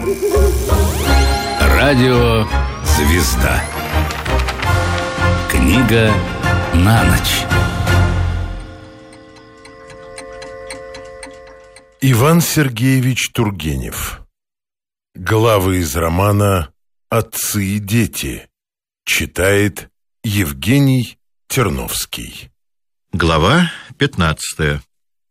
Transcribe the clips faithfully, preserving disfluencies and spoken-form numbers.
Радио «Звезда». Книга на ночь. Иван Сергеевич Тургенев. Главы из романа «Отцы и дети». Читает Евгений Терновский. Глава пятнадцатая.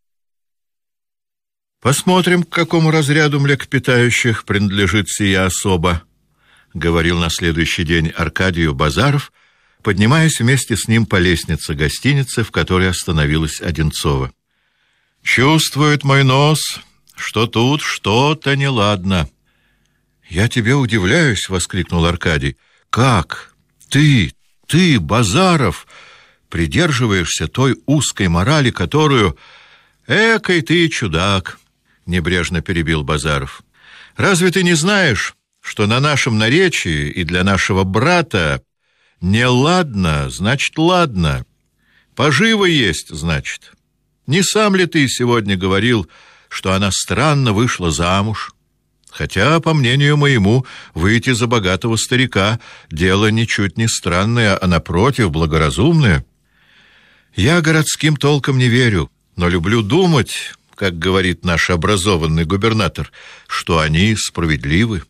«Посмотрим, к какому разряду млекопитающих принадлежит сия особа», — говорил на следующий день Аркадию Базаров, поднимаясь вместе с ним по лестнице гостиницы, в которой остановилась Одинцова. «Чувствует мой нос, что тут что-то неладно». «Я тебе удивляюсь», — воскликнул Аркадий. «Как? Ты, ты, Базаров, придерживаешься той узкой морали, которую...» «Экой ты чудак», — небрежно перебил Базаров. «Разве ты не знаешь, что на нашем наречии и для нашего брата не ладно, значит, ладно, поживо есть, значит? Не сам ли ты сегодня говорил, что она странно вышла замуж? Хотя, по мнению моему, выйти за богатого старика — дело ничуть не странное, а, напротив, благоразумное. Я городским толком не верю, но люблю думать, как говорит наш образованный губернатор, что они справедливы».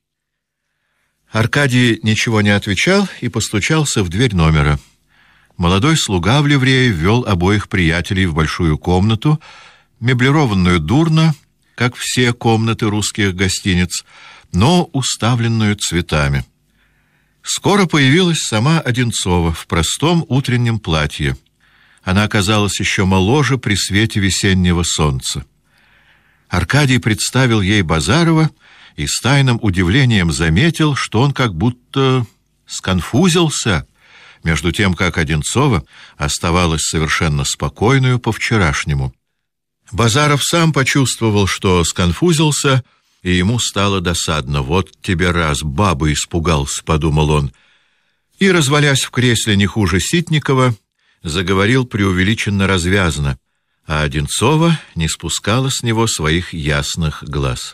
Аркадий ничего не отвечал и постучался в дверь номера. Молодой слуга в ливрее ввел обоих приятелей в большую комнату, меблированную дурно, как все комнаты русских гостиниц, но уставленную цветами. Скоро появилась сама Одинцова в простом утреннем платье. Она оказалась еще моложе при свете весеннего солнца. Аркадий представил ей Базарова и с тайным удивлением заметил, что он как будто сконфузился, между тем, как Одинцова оставалась совершенно спокойную по-вчерашнему. Базаров сам почувствовал, что сконфузился, и ему стало досадно. «Вот тебе раз, бабы испугался», — подумал он. И, развалясь в кресле не хуже Ситникова, заговорил преувеличенно развязно, а Одинцова не спускала с него своих ясных глаз.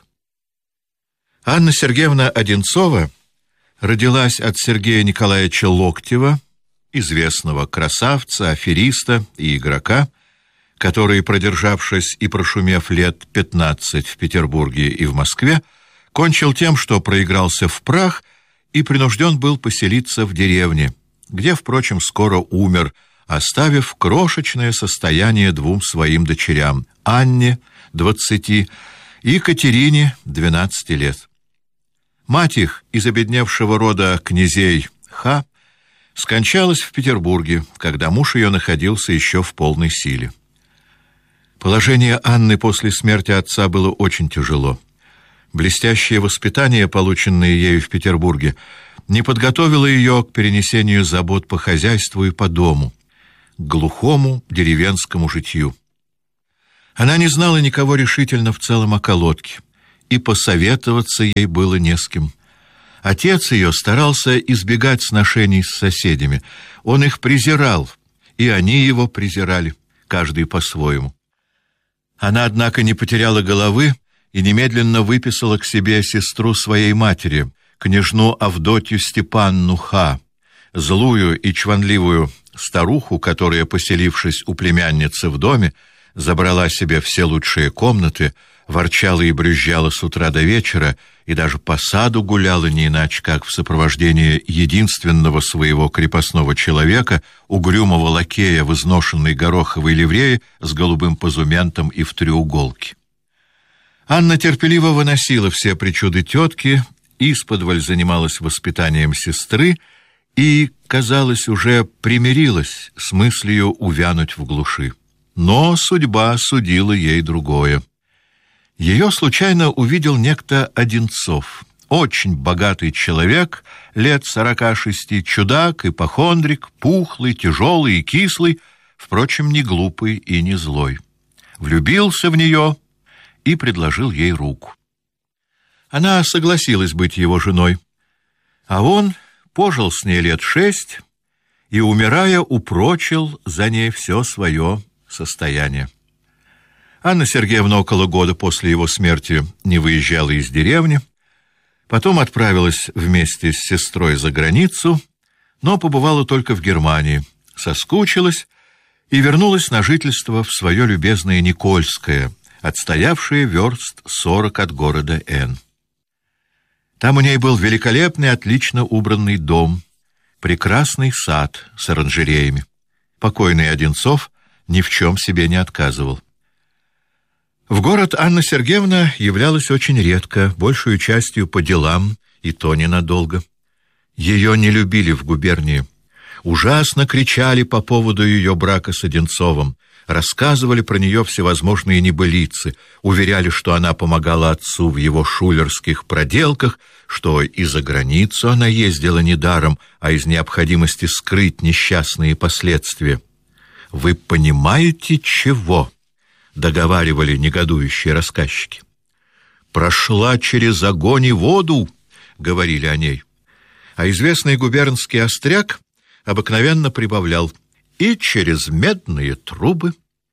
Анна Сергеевна Одинцова родилась от Сергея Николаевича Локтева, известного красавца, афериста и игрока, который, продержавшись и прошумев лет пятнадцать в Петербурге и в Москве, кончил тем, что проигрался в прах и принужден был поселиться в деревне, где, впрочем, скоро умер, оставив крошечное состояние двум своим дочерям — Анне, двадцати, и Катерине, двенадцати лет. Мать их, из обедневшего рода князей Х, скончалась в Петербурге, когда муж ее находился еще в полной силе. Положение Анны после смерти отца было очень тяжело. Блестящее воспитание, полученное ею в Петербурге, не подготовило ее к перенесению забот по хозяйству и по дому, к глухому деревенскому житью. Она не знала никого решительно в целом околотке, и посоветоваться ей было не с кем. Отец ее старался избегать сношений с соседями. Он их презирал, и они его презирали, каждый по-своему. Она, однако, не потеряла головы и немедленно выписала к себе сестру своей матери, княжну Авдотью Степанну Х, злую и чванливую старуху, которая, поселившись у племянницы в доме, забрала себе все лучшие комнаты, ворчала и брюзжала с утра до вечера и даже по саду гуляла не иначе, как в сопровождении единственного своего крепостного человека, угрюмого лакея в изношенной гороховой ливрее с голубым позументом и в треуголке. Анна терпеливо выносила все причуды тетки, исподволь занималась воспитанием сестры и, казалось, уже примирилась с мыслью увянуть в глуши. Но судьба судила ей другое. Ее случайно увидел некто Одинцов, очень богатый человек, лет сорока шести, чудак, ипохондрик, пухлый, тяжелый и кислый, впрочем, не глупый и не злой. Влюбился в нее и предложил ей руку. Она согласилась быть его женой, а он пожил с ней лет шесть и, умирая, упрочил за ней все свое состояние. Анна Сергеевна около года после его смерти не выезжала из деревни, Потом отправилась вместе с сестрой за границу, но побывала только в Германии, соскучилась и вернулась на жительство в свое любезное Никольское, отстоявшее верст сорок от города Н. Там у ней был великолепный, отлично убранный дом, прекрасный сад с оранжереями. Покойный Одинцов ни в чем себе не отказывал. В город Анна Сергеевна являлась очень редко, большую частью по делам, и то ненадолго. Ее не любили в губернии. Ужасно кричали по поводу ее брака с Одинцовым, рассказывали про нее всевозможные небылицы, уверяли, что она помогала отцу в его шулерских проделках, что и за границу она ездила недаром, а из необходимости скрыть несчастные последствия. «Вы понимаете, чего?» — договаривали негодующие рассказчики. «Прошла через огонь и воду», — говорили о ней. А известный губернский остряк обыкновенно прибавлял: «и через медные трубы».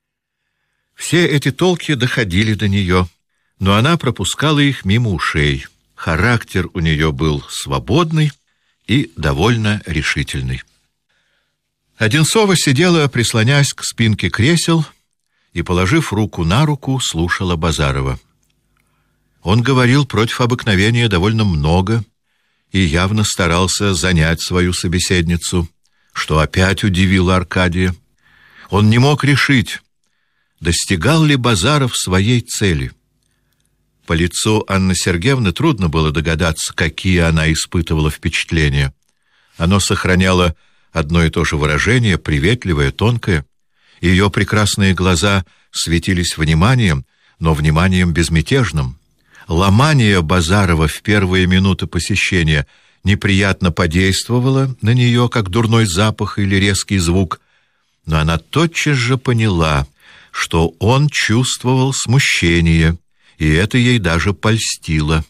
Все эти толки доходили до нее, но она пропускала их мимо ушей. Характер у нее был свободный и довольно решительный. Одинцова сидела, прислонясь к спинке кресел, и, положив руку на руку, слушала Базарова. Он говорил против обыкновения довольно много и явно старался занять свою собеседницу, что опять удивило Аркадия. Он не мог решить, достигал ли Базаров своей цели. По лицу Анны Сергеевны трудно было догадаться, какие она испытывала впечатления. Оно сохраняло одно и то же выражение, приветливое, тонкое. Ее прекрасные глаза светились вниманием, но вниманием безмятежным. Ломание Базарова в первые минуты посещения неприятно подействовало на нее, как дурной запах или резкий звук, но она тотчас же поняла, что он чувствовал смущение, и это ей даже польстило.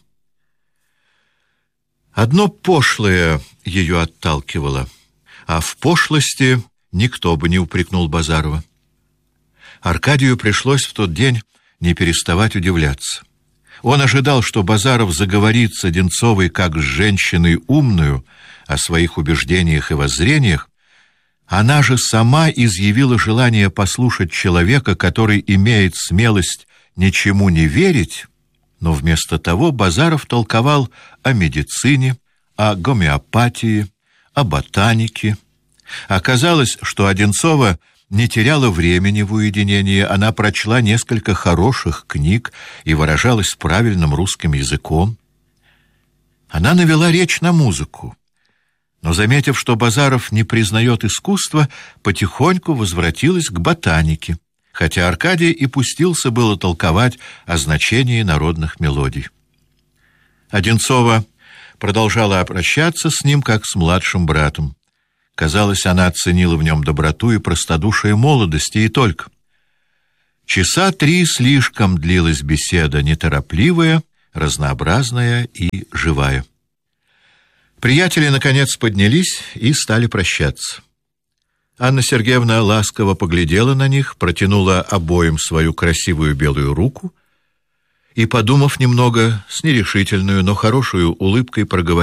Одно пошлое ее отталкивало, а в пошлости никто бы не упрекнул Базарова. Аркадию пришлось в тот день не переставать удивляться. Он ожидал, что Базаров заговорит с Одинцовой как с женщиной умную о своих убеждениях и воззрениях. Она же сама изъявила желание послушать человека, который имеет смелость ничему не верить, но вместо того Базаров толковал о медицине, о гомеопатии, о ботанике. Оказалось, что Одинцова не теряла времени в уединении, она прочла несколько хороших книг и выражалась правильным русским языком. Она навела речь на музыку, но, заметив, что Базаров не признает искусства, потихоньку возвратилась к ботанике, хотя Аркадий и пустился было толковать о значении народных мелодий. Одинцова продолжала обращаться с ним, как с младшим братом. Казалось, она оценила в нем доброту и простодушие молодости, и только. Часа три слишком длилась беседа, неторопливая, разнообразная и живая. Приятели, наконец, поднялись и стали прощаться. Анна Сергеевна ласково поглядела на них, протянула обоим свою красивую белую руку и, подумав немного, с нерешительную, но хорошую улыбкой проговорила: